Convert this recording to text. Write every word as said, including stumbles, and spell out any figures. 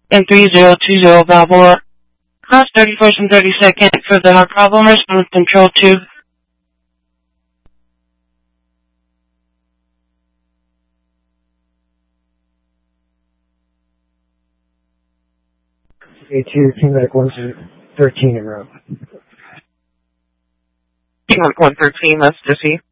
and three zero two zero Balboa. Cross thirty-first and thirty-second for the heart problem. Respond with control two. A two, King Medic one thirteen en route. King Medic one thirteen, that's Jesse.